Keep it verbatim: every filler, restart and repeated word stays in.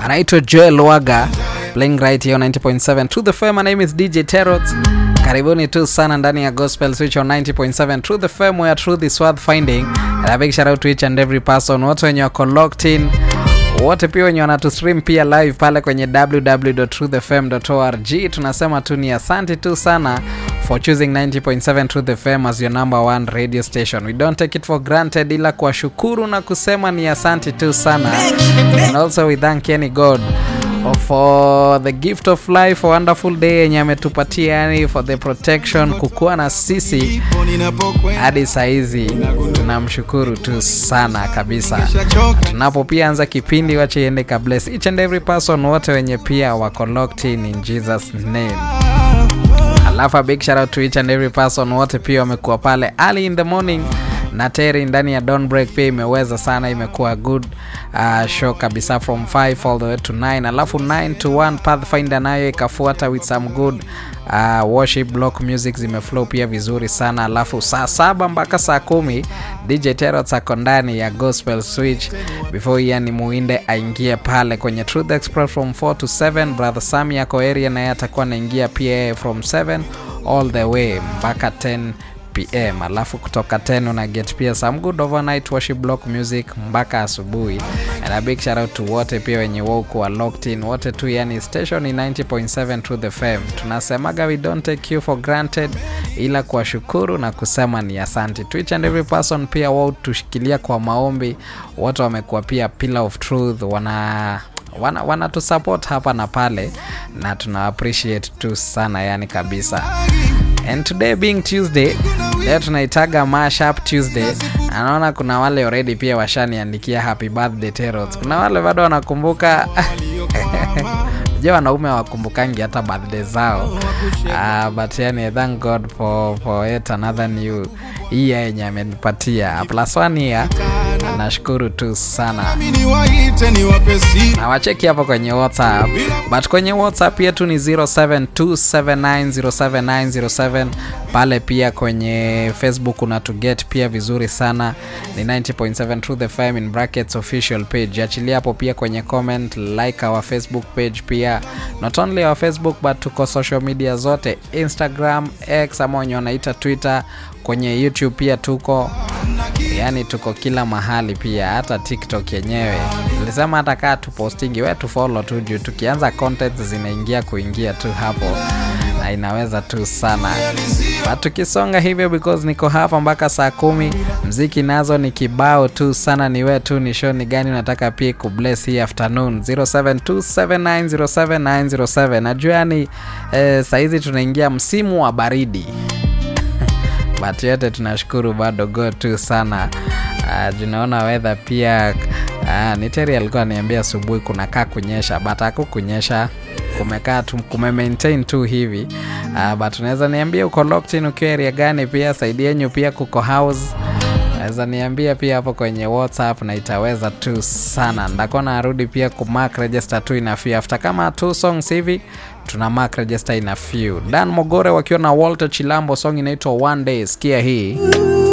anaitwa Joel Waga, playing right here on ninety point seven Truth F M. My name is D J Terrot. Karibuni tu sana ndani ya Gospel Switch on ninety point seven Truth F M, where truth is worth finding. And a big shout out to each and every person wote wenye wako locked in, wote pia wenye wanatu stream pia live pale kwenye w w w dot truth f m dot org. Tunasema tu ni asante tu sana for choosing ninety point seven Truth F M as your number one radio station. We don't take it for granted, ila kwa shukuru na kusema ni asante tu sana. And also we thank any God for the gift of life, for wonderful day yenye ametupatia, yani for the protection, kukua na sisi hadi saizi. Tunamshukuru tu sana kabisa. Tunapo pia anza kipindi, wache iende ka bless each and every person wote wenye pia wako locked in in Jesus name. Alafu big shout out to each and every person wote pia wamekuwa pale early in the morning. Na Terry ndani ya Dawn Break pia imeweza sana, imekuwa good uh, show kabisa from five all the way to nine. Alafu nine to one Pathfinder nayo ikafuata with some good uh, worship block music zimeflow pia vizuri sana. Alafu saa saba mpaka saa kumi D J Terrot ako ndani ya Gospel Switch before yani muinde aingie pale kwenye Truth Express from four to seven. Brother Sammy yako area na yeye atakuwa anaingia pia from seven all the way mpaka ten p m. Alafu kutoka ten una get pia some good overnight worship block music mpaka asubuhi. And a big shout out to wote pia wenye wako wa locked in, wote tu yani station ni ninety point seven Truth F M. Tunasemaga we don't take you for granted, ila kwa shukuru na kusema ni asante to each and every person pia wao tushikilia kwa maombi. Wote wamekuwa pia pillar of truth, wana wana wana tu support hapa na pale, na tuna appreciate tu sana yani kabisa. And today being Tuesday, leo tunaitaga Mashup Tuesday. Anaona kuna wale already pia washaniandikia happy birthday Terrot. Kuna wale bado wanakumbuka je, wanaume wakumbukangi hata birthday zao. Uh, but yani thank God for for yet another new year yenye amenipatia. Plus one year. Nashukuru tu sana. Na wacheki hapo kwenye WhatsApp. But kwenye WhatsApp yetu ni zero seven two seven nine zero seven nine zero seven. Pale pia kwenye Facebook unatuget pia vizuri sana. Ni ninety point seven Truth F M in brackets official page. Achilia hapo pia kwenye comment, like our Facebook page pia. Not only our Facebook but tuko social media zote, Instagram, X ama wenye wanaita Twitter, kwenye YouTube pia tuko. Yani tuko kila mahali pia, hata TikTok yenyewe. Nilisema hata kaa tu postingi, wewe tu follow tu juu tukianza content zinaingia kuingia tu hapo. Na inaweza tu sana. But tukisonga hivyo because niko hapa mpaka saa kumi. Mziki nazo ni kibao tu sana, ni wewe tu ni show ni gani unataka pia kubless hii afternoon. zero seven two seven nine zero seven nine zero seven. Najua ni eh, saizi tunaingia msimu wa baridi. But yote tunashukuru bado go tu sana. Uh, tunaona weather pia uh, Niteri alikuwa ananiambia asubuhi kuna kaa kunyesha, but hakukunyesha, kumekaa tu kume maintain tu hivi. Uh, but unaweza niambia uko locked in ukiwa area gani pia, saidieni pia kuko house. Unaweza niambia pia hapo kwenye WhatsApp na itaweza tu sana. Ndako narudi pia ku mark register tu ina few after kama two songs hivi. Tuna mark register ina few. Dan Mogore wakiwa na Walter Chilambo, song inaitwa One Day. Sikia hii.